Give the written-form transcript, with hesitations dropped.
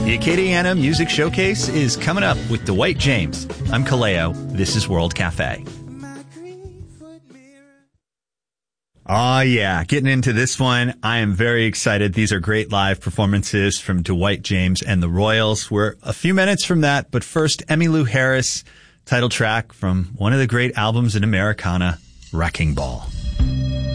The Acadiana Music Showcase is coming up with Dwight James. I'm Kaleo. This is World Cafe. Oh, yeah. Getting into this one, I am very excited. These are great live performances from Dwight James and the Royals. We're a few minutes from that, but first, Emmylou Harris, title track from one of the great albums in Americana, Wrecking Ball.